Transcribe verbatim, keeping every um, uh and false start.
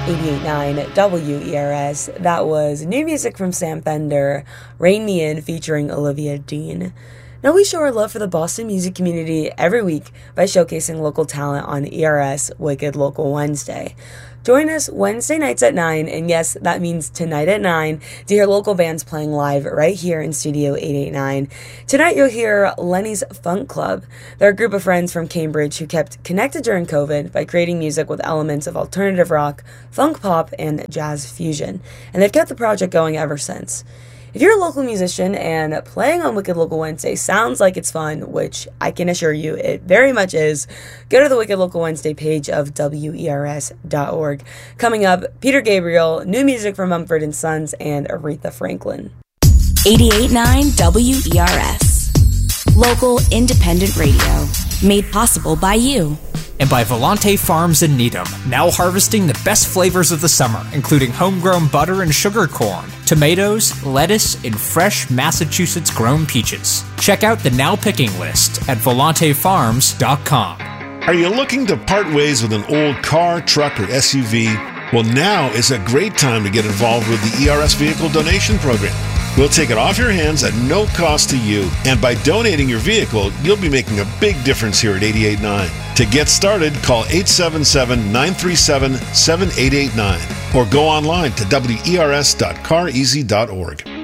eighty-eight point nine W E R S. That was new music from Sam Fender, Rain Me In featuring Olivia Dean. Now we show our love for the Boston music community every week by showcasing local talent on E R S Wicked Local Wednesday. Join us Wednesday nights at nine, and yes, that means tonight at nine, to hear local bands playing live right here in Studio eight eighty-nine. Tonight you'll hear Lenny's Funk Club. They're a group of friends from Cambridge who kept connected during COVID by creating music with elements of alternative rock, funk pop, and jazz fusion, and they've kept the project going ever since. If you're a local musician and playing on Wicked Local Wednesday sounds like it's fun, which I can assure you it very much is, go to the Wicked Local Wednesday page of W E R S dot org. Coming up, Peter Gabriel, new music from Mumford and Sons, and Aretha Franklin. eighty-eight point nine W E R S. Local independent radio. Made possible by you. And by Volante Farms in Needham, now harvesting the best flavors of the summer, including homegrown butter and sugar corn, tomatoes, lettuce, and fresh Massachusetts-grown peaches. Check out the now picking list at volante farms dot com. Are you looking to part ways with an old car, truck, or S U V? Well, now is a great time to get involved with the E R S Vehicle Donation Program. We'll take it off your hands at no cost to you, and by donating your vehicle, you'll be making a big difference here at eighty-eight point nine. To get started, call eight seven seven, nine three seven, seven eight eight nine or go online to W E R S dot car easy dot org.